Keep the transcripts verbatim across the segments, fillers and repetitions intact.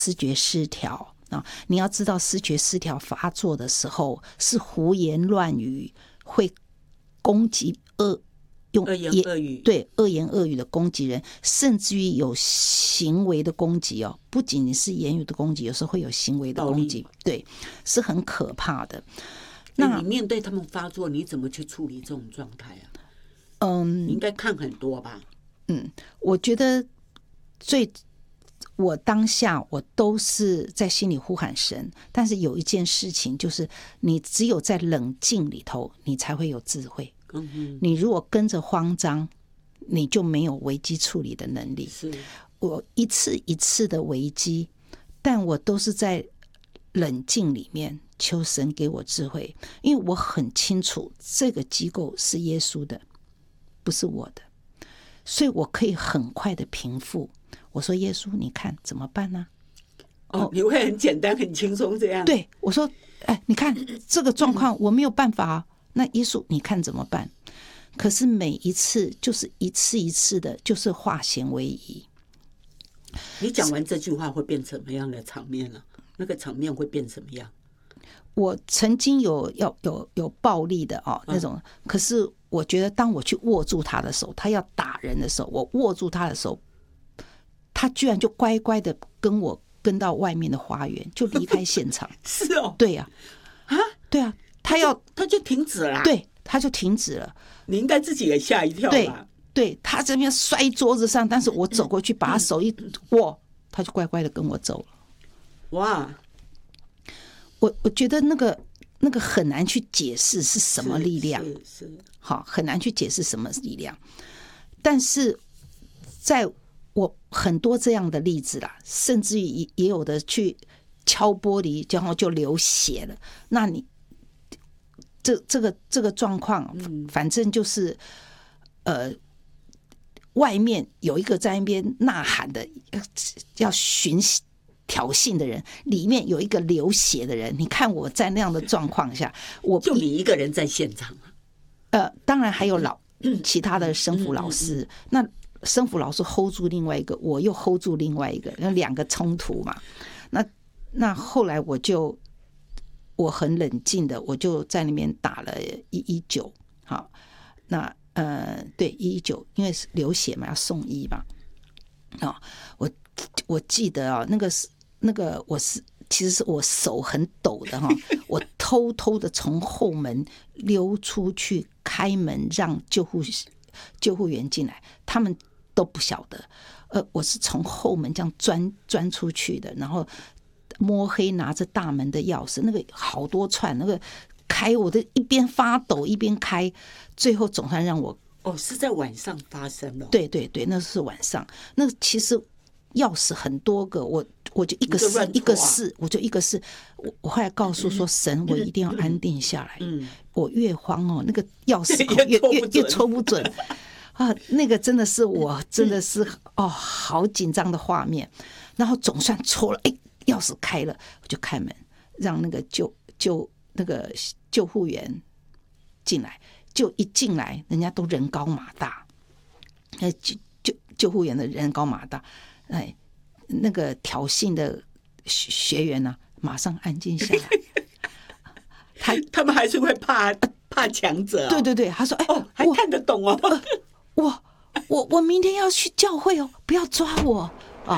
思觉失调啊。你要知道，思觉失调发作的时候是胡言乱语，会攻击恶。用恶言恶语， 对恶言恶语的攻击人，甚至于有行为的攻击哦，不仅仅是言语的攻击，有时候会有行为的攻击，对，是很可怕的。 那你面对他们发作，你怎么去处理这种状态啊？嗯，你应该看很多吧？ 嗯，我觉得最我当下我都是在心里呼喊神，但是有一件事情就是，你只有在冷静里头，你才会有智慧。你如果跟着慌张，你就没有危机处理的能力。 是我一次一次的危机，但我都是在冷静里面求神给我智慧，因为我很清楚这个机构是耶稣的，不是我的，所以我可以很快的平复。我说耶稣，你看怎么办呢？ 哦，你会很简单很轻松这样？ 对，我说哎，你看这个状况我没有办法啊，那耶稣你看怎么办？可是每一次就是一次一次的，就是化险为夷。 你讲完这句话会变什么样的场面呢？那个场面会变什么样？ 我曾经有要有有暴力的哦那种，可是我觉得当我去握住他的手，他要打人的时候，我握住他的手，他居然就乖乖的跟我跟到外面的花园，就离开现场。 是哦， 对呀、啊，啊，对啊，他要他就停止了、啊， 对，他就停止了。 你应该自己也吓一跳吧？ 对，对他这边摔桌子上，但是我走过去把他手一握，他就乖乖的跟我走了。 哇， 我我觉得那个那个很难去解释是什么力量， 是是， 好，很难去解释什么力量。但是在我很多这样的例子啦，甚至于也有的去敲玻璃，然后就流血了。那你这这个这个状况，反正就是呃，外面有一个在那边呐喊的，要寻挑衅的人，里面有一个流血的人。你看我在那样的状况下，我就你一个人在现场啊？ 呃，当然还有老其他的生辅老师，那生辅老师 hold 住另外一个，我又 hold 住另外一个，那两个冲突嘛。那那后来我就我很冷静的，我就在那边打了一一九，好，那呃对一一九，因为是流血嘛，要送医嘛。哦，我我记得啊、哦，那个是那个我是其实是我手很抖的哈、哦，我偷偷的从后门溜出去，开门让救护救护员进来，他们都不晓得。呃，我是从后门这样钻钻出去的，然后摸黑拿着大门的钥匙，那个好多串，那个开我的一边发抖一边开，最后总算让我。 哦，是在晚上发生的、哦。 对对对，那是晚上。那其实钥匙很多个，我我就一个试、啊、一个试，我就一个试。我我后来告诉说神，我一定要安定下来。嗯，我越慌哦，那个钥匙孔越越越戳不准啊，那个真的是我真的是哦，好紧张的画面。然后总算戳了，哎，钥匙开了，我就开门，让那个救救那个救护员进来。就一进来，人家都人高马大，救救救护员的人高马大，哎，那个挑衅的学员呢、啊，马上安静下来。 他他们还是会怕怕强者、哦。 对对对，他说：“哎， 哦，还看得懂哦。 呃、我我我明天要去教会哦，不要抓我啊！”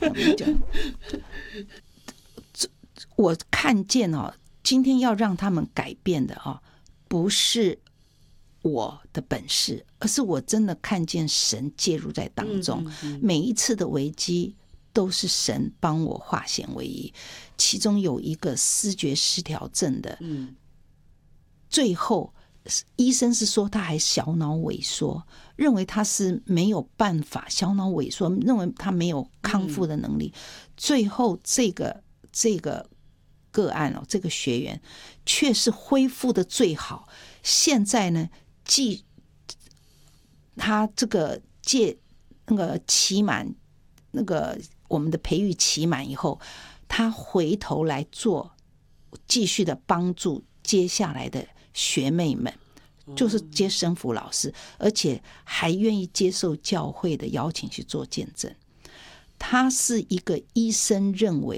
我看见哦，今天要让他们改变的哦，不是我的本事，而是我真的看见神介入在当中。嗯嗯嗯，每一次的危机都是神帮我化险为夷。其中有一个思觉失调症的，嗯，最后医生是说他还小脑萎缩，认为他是没有办法，小脑萎缩，认为他没有康复的能力。嗯，最后这个这个个案哦，这个学员却是恢复的最好。现在呢？既他这个届那个期满，那个我们的培育期满以后，他回头来做继续的帮助接下来的学妹们，就是接生辅老师，而且还愿意接受教会的邀请去做见证。他是一个医生认为